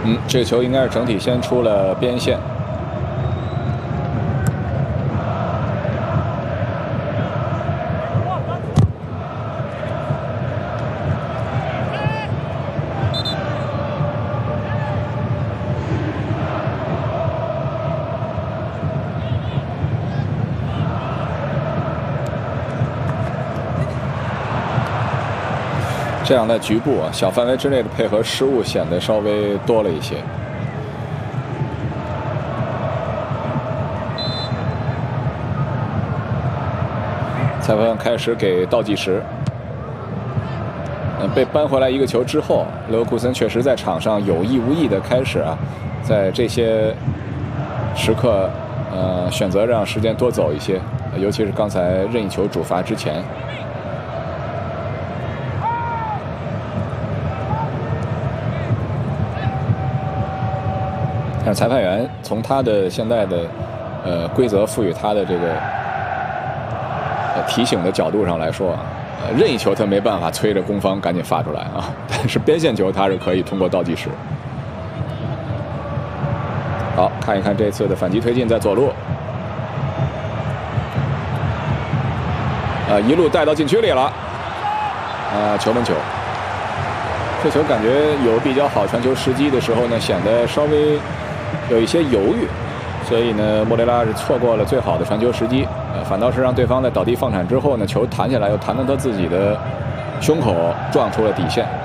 这个球应该是整体先出了边线。这样的局部小范围之内的配合失误显得稍微多了一些。裁判开始给倒计时。被扳回来一个球之后，勒沃库森确实在场上有意无意的开始在这些时刻选择让时间多走一些，尤其是刚才任意球主罚之前。但是裁判员从他的现在的规则赋予他的这个提醒的角度上来说，任意球他没办法催着攻方赶紧发出来但是边线球他是可以通过倒计时。好，看一看这次的反击推进在左路，一路带到禁区里了，球门球。这球感觉有比较好传球时机的时候呢，显得稍微有一些犹豫，所以呢，莫雷拉是错过了最好的传球时机，反倒是让对方在倒地放铲之后呢，球弹下来又弹到他自己的胸口，撞出了底线。